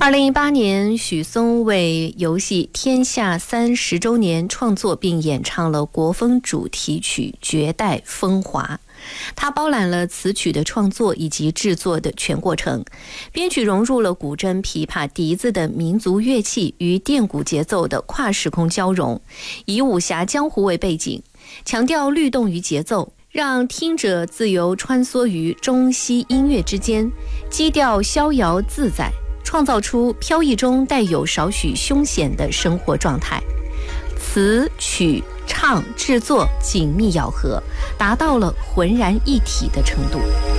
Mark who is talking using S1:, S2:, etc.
S1: 2018年，许嵩为游戏《天下30周年创作并演唱了国风主题曲《绝代风华》。他包揽了词曲的创作以及制作的全过程，编曲融入了古筝、琵琶、笛子的民族乐器与电鼓节奏的跨时空交融，以武侠江湖为背景，强调律动与节奏，让听者自由穿梭于中西音乐之间，基调逍遥自在，创造出飘逸中带有少许凶险的生活状态。词曲唱制作紧密咬合，达到了浑然一体的程度。